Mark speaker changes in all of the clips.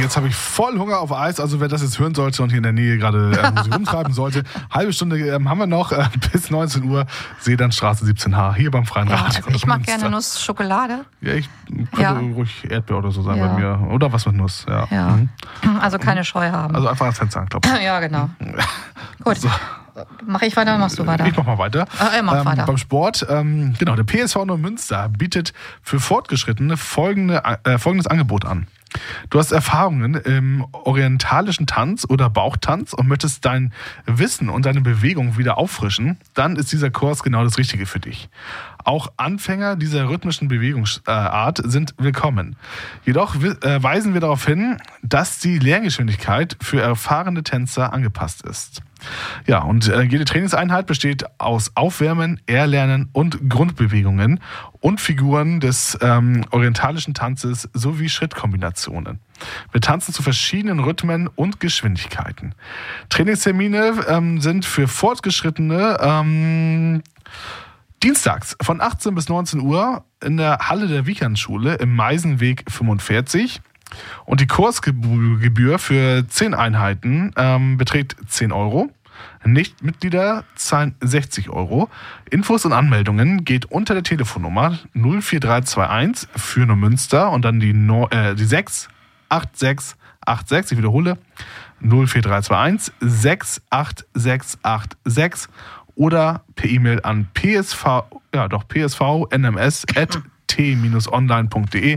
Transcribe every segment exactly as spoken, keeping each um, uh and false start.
Speaker 1: jetzt habe ich voll Hunger auf Eis. Also wer das jetzt hören sollte und hier in der Nähe gerade äh, Musik rumtreiben sollte, halbe Stunde ähm, haben wir noch äh, bis neunzehn Uhr. Seelandstraße siebzehn H hier beim Freien
Speaker 2: Ja,
Speaker 1: Radio.
Speaker 2: also ich mag gerne Nussschokolade.
Speaker 1: Ja, ich könnte
Speaker 2: Ja.
Speaker 1: ruhig Erdbeer oder so sein
Speaker 2: Ja.
Speaker 1: bei mir. Oder was mit Nuss. Ja.
Speaker 2: Ja.
Speaker 1: Mhm.
Speaker 2: Also keine Scheu haben.
Speaker 1: Also einfach ans Fenster anklopfen.
Speaker 2: Ja, genau. Gut.
Speaker 1: So.
Speaker 2: Mach ich weiter, machst du weiter?
Speaker 1: Ich mach mal weiter.
Speaker 2: Ah, er macht
Speaker 1: ähm,
Speaker 2: weiter.
Speaker 1: Beim Sport, ähm, genau, der P S V Neumünster bietet für Fortgeschrittene folgende, äh, folgendes Angebot an. Du hast Erfahrungen im orientalischen Tanz oder Bauchtanz und möchtest dein Wissen und deine Bewegung wieder auffrischen, dann ist dieser Kurs genau das Richtige für dich. Auch Anfänger dieser rhythmischen Bewegungsart sind willkommen. Jedoch äh, weisen wir darauf hin, dass die Lerngeschwindigkeit für erfahrene Tänzer angepasst ist. Ja, und äh, jede Trainingseinheit besteht aus Aufwärmen, Erlernen und Grundbewegungen und Figuren des ähm, orientalischen Tanzes sowie Schrittkombinationen. Wir tanzen zu verschiedenen Rhythmen und Geschwindigkeiten. Trainingstermine ähm, sind für Fortgeschrittene ähm, dienstags von achtzehn bis neunzehn Uhr in der Halle der Wiechernschule im Meisenweg fünfundvierzig. Und die Kursgebühr für zehn Einheiten ähm, beträgt zehn Euro. Nichtmitglieder zahlen sechzig Euro. Infos und Anmeldungen geht unter der Telefonnummer null vier drei zwei eins für Neumünster und dann die, no, äh, die sechs acht sechs acht sechs. Ich wiederhole null vier drei zwei eins sechs acht sechs acht sechs oder per E-Mail an psv, ja doch psvnms at t online punkt de.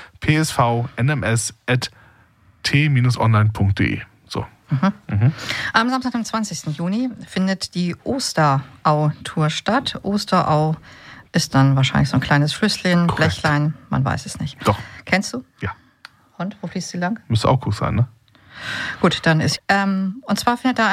Speaker 1: psvnms at t online punkt de. So.
Speaker 2: Mhm.
Speaker 1: Mhm.
Speaker 2: Am Samstag, dem zwanzigsten Juni, findet die Osterau-Tour statt. Osterau ist dann wahrscheinlich so ein kleines Flüsschen,
Speaker 1: Korrekt.
Speaker 2: Blechlein, man weiß es nicht.
Speaker 1: Doch.
Speaker 2: Kennst du?
Speaker 1: Ja.
Speaker 2: Und, wo fließt sie lang?
Speaker 1: Müsste auch gut sein, ne?
Speaker 2: Gut, dann ist. Ähm, und zwar findet da